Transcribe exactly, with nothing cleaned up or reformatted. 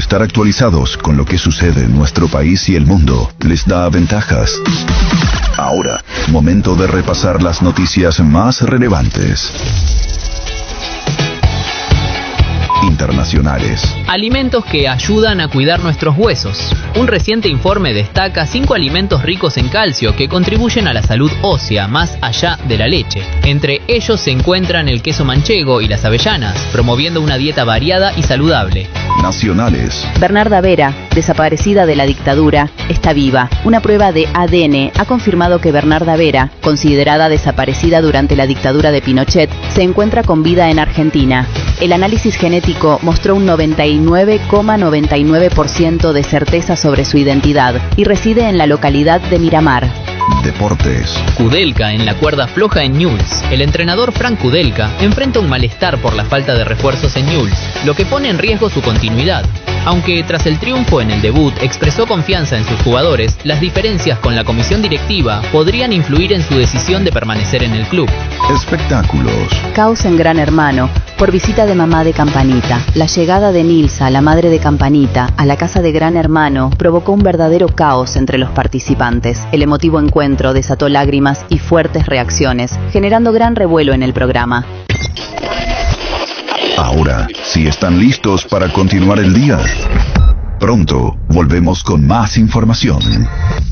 Estar actualizados con lo que sucede en nuestro país y el mundo les da ventajas. Ahora, momento de repasar las noticias más relevantes. Internacionales. Alimentos que ayudan a cuidar nuestros huesos. Un reciente informe destaca cinco alimentos ricos en calcio que contribuyen a la salud ósea más allá de la leche. Entre ellos se encuentran el queso manchego y las avellanas, promoviendo una dieta variada y saludable. Nacionales. Bernarda Vera, desaparecida de la dictadura, está viva. Una prueba de A D N ha confirmado que Bernarda Vera, considerada desaparecida durante la dictadura de Pinochet, se encuentra con vida en Argentina. El análisis genético mostró un noventa y nueve coma noventa y nueve por ciento de certeza sobre su identidad y reside en la localidad de Miramar. Deportes. Kudelka en la cuerda floja en Newell's. El entrenador Frank Kudelka enfrenta un malestar por la falta de refuerzos en Newell's, lo que pone en riesgo su continuidad. Aunque tras el triunfo en el debut expresó confianza en sus jugadores, las diferencias con la comisión directiva podrían influir en su decisión de permanecer en el club. Espectáculos. Caos en Gran Hermano, por visita de mamá de Campanita. La llegada de Nilsa, la madre de Campanita, a la casa de Gran Hermano provocó un verdadero caos entre los participantes. El emotivo encuentro desató lágrimas y fuertes reacciones, generando gran revuelo en el programa. Ahora, si están listos para continuar el día, pronto volvemos con más información.